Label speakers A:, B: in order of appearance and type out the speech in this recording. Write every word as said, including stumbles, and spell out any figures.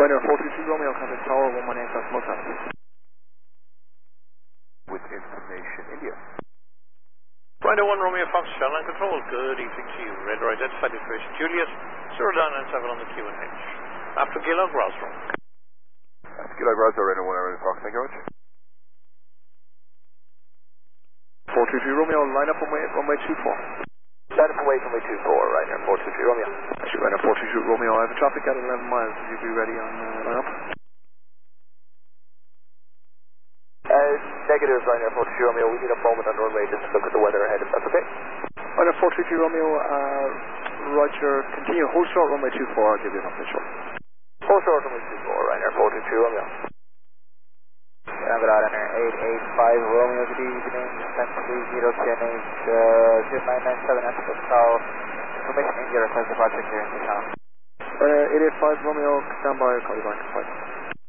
A: Ryanair four two two Romeo, contact tower one one eight decimal seven.
B: With information, India.
C: Ryanair one Romeo Fox, Shell and Control, good evening to you. Radar identified information Julius, zero down and seven on the Q and H. After Gilog, Roswell.
B: After Gilog, Roswell, Ryanair one Romeo Fox, thank you very much.
A: four two two Romeo, line up runway, runway two four.
D: Line up away runway two four, Ryanair four two two Romeo.
A: Actually, Ryanair four two two Romeo, I have a traffic at eleven miles, will you be ready on uh, line up?
D: Uh, negative, Ryanair four two two Romeo, we need a moment on runway just to look at the weather ahead, if that's okay.
A: Ryanair four two two Romeo, uh, roger, continue, hold short runway two four, I'll give you an update short.
D: Hold short runway two four, Ryanair four two two Romeo. I've got Ryanair eight eight five Romeo, good evening, descent three zero Q N H, uh, zero nine nine seven at the south, information India request departure clearance to channel.
A: Uh, eight eight five Romeo, stand by, call you back, five.